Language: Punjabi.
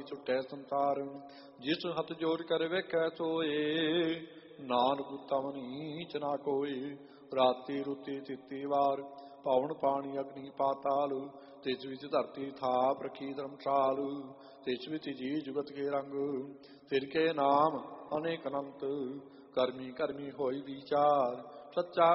ਛੁਟੈ ਸੰਸਾਰ। ਜਿਸ ਹੱਥ ਜੋੜ ਕਰ ਵੇਖੈ ਸੋਏ, ਨਾਨਕ ਉਤਮ ਨੀਚ ਨਾ ਕੋਏ। ਰਾਤੀ ਰੁਤੀ ਤਿੱਤੀ ਵਾਰ, ਪਵਨ ਪਾਣੀ ਅਗਨੀ ਪਾਤਾਲ। ਤਿਸ ਵਿੱਚ ਧਰਤੀ ਥਾਪ ਰਖੀ ਧਰਮਸ਼ਾਲ। ਤਿਸ ਵਿੱਚ ਜੀ ਜੁਗਤ ਕੇ ਰੰਗ, ਤਿਨ ਕੇ ਨਾਮ ਅਨੇਕ ਅਨੰਤ। ਕਰਮੀ ਕਰਮੀ ਹੋਈ ਵਿਚਾਰ, ਸੱਚਾ